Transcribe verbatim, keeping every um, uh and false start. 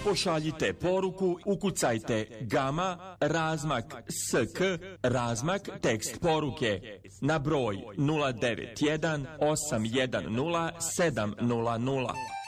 Pošaljite poruku, ukucajte Gama, razmak S K, razmak tekst poruke na broj nula devet jedan osam jedan nula sedam nula nula.